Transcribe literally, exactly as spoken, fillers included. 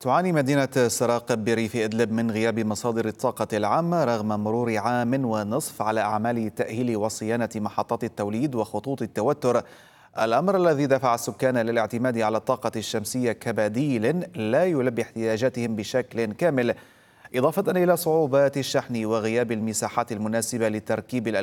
تعاني مدينة سراق بريف إدلب من غياب مصادر الطاقة العامة رغم مرور عام ونصف على أعمال تأهيل وصيانة محطات التوليد وخطوط التوتر، الأمر الذي دفع السكان للاعتماد على الطاقة الشمسية كبديل لا يلبي احتياجاتهم بشكل كامل، إضافة إلى صعوبات الشحن وغياب المساحات المناسبة لتركيب